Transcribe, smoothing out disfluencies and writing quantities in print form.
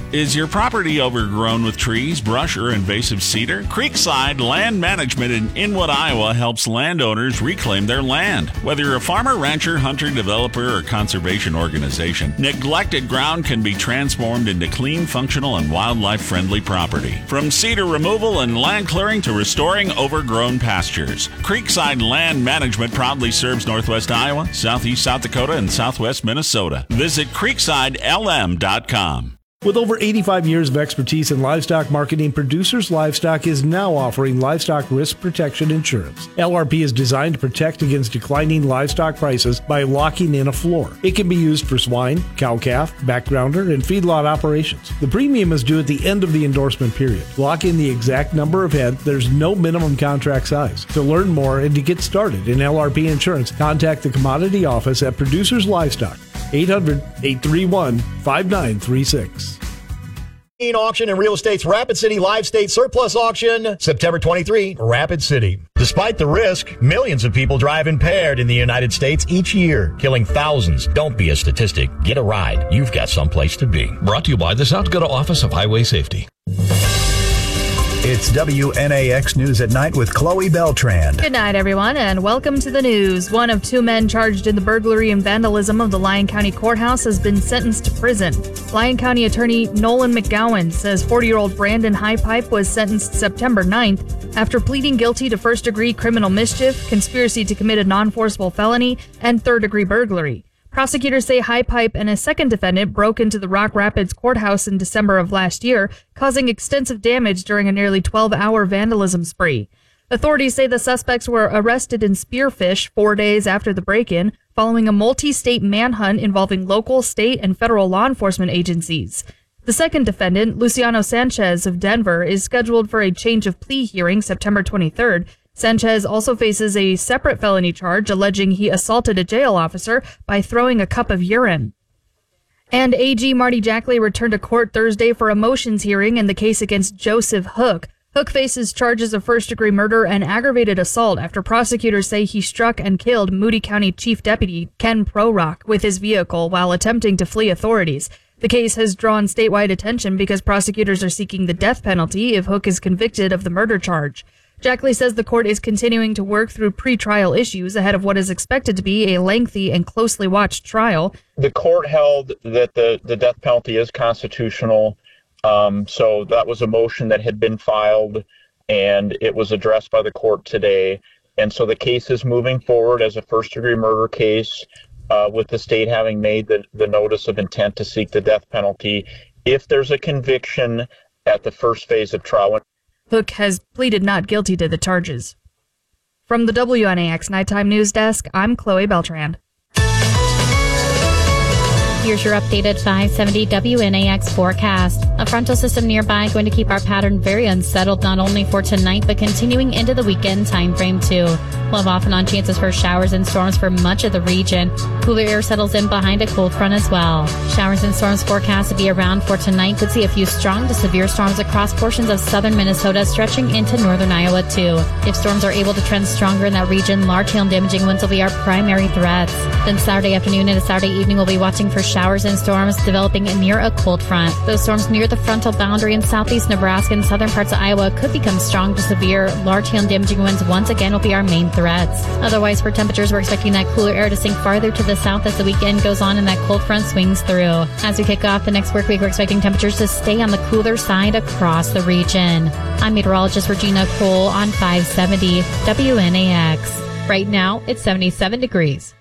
Is your property overgrown with trees, brush, or invasive cedar? Creekside Land Management in Inwood, Iowa helps landowners reclaim their land. Whether you're a farmer, rancher, hunter, developer, or conservation organization, neglected ground can be transformed into clean, functional, and wildlife-friendly property. From cedar removal and land clearing to restoring overgrown pastures, Creekside Land Management proudly serves Northwest Iowa, Southeast South Dakota, and Southwest Minnesota. Visit creeksidelm.com. With over 85 years of expertise in livestock marketing, Producers Livestock is now offering livestock risk protection insurance. LRP is designed to protect against declining livestock prices by locking in a floor. It can be used for swine, cow-calf, backgrounder, and feedlot operations. The premium is due at the end of the endorsement period. Lock in the exact number of head. There's no minimum contract size. To learn more and to get started in LRP insurance, contact the Commodity Office at Producers Livestock. 800-831-5936. Auction and Real Estate's Rapid City Live State Surplus Auction, September 23, Rapid City. Despite the risk, millions of people drive impaired in the United States each year, killing thousands. Don't be a statistic. Get a ride. You've got someplace to be. Brought to you by the South Dakota Office of Highway Safety. It's WNAX News at Night with Chloe Beltran. Good night, everyone, and welcome to the news. One of two men charged in the burglary and vandalism of the Lyon County Courthouse has been sentenced to prison. Lyon County Attorney Nolan McGowan says 40-year-old Brandon Highpipe was sentenced September 9th after pleading guilty to first-degree criminal mischief, conspiracy to commit a non-forcible felony, and third-degree burglary. Prosecutors say Highpipe and a second defendant broke into the Rock Rapids courthouse in December of last year, causing extensive damage during a nearly 12-hour vandalism spree. Authorities say the suspects were arrested in Spearfish 4 days after the break-in, following a multi-state manhunt involving local, state, and federal law enforcement agencies. The second defendant, Luciano Sanchez of Denver, is scheduled for a change of plea hearing September 23rd. Sanchez also faces a separate felony charge alleging he assaulted a jail officer by throwing a cup of urine. And AG Marty Jackley returned to court Thursday for a motions hearing in the case against Joseph Hook. Hook faces charges of first-degree murder and aggravated assault after prosecutors say he struck and killed Moody County Chief Deputy Ken Prorock with his vehicle while attempting to flee authorities. The case has drawn statewide attention because prosecutors are seeking the death penalty if Hook is convicted of the murder charge. Jackley says the court is continuing to work through pretrial issues ahead of what is expected to be a lengthy and closely watched trial. The court held that the death penalty is constitutional, so that was a motion that had been filed, and it was addressed by the court today. And so the case is moving forward as a first-degree murder case, with the state having made the notice of intent to seek the death penalty if there's a conviction at the first phase of trial. Hook has pleaded not guilty to the charges. From the WNAX Nighttime News Desk, I'm Chloe Beltran. Here's your updated 570 WNAX forecast. A frontal system nearby going to keep our pattern very unsettled not only for tonight but continuing into the weekend time frame too. We'll have off and on chances for showers and storms for much of the region. Cooler air settles in behind a cold front as well. Showers and storms forecast to be around for tonight. Could see a few strong to severe storms across portions of southern Minnesota stretching into northern Iowa too. If storms are able to trend stronger in that region, large hail and damaging winds will be our primary threats. Then Saturday afternoon into Saturday evening we'll be watching for showers and storms developing near a cold front. Those storms near the frontal boundary in southeast Nebraska and southern parts of Iowa could become strong to severe. Large hail and damaging winds once again will be our main threats. Otherwise, for temperatures, we're expecting that cooler air to sink farther to the south as the weekend goes on and that cold front swings through. As we kick off the next work week, we're expecting temperatures to stay on the cooler side across the region. I'm meteorologist Regina Cole on 570 WNAX. Right now, it's 77 degrees.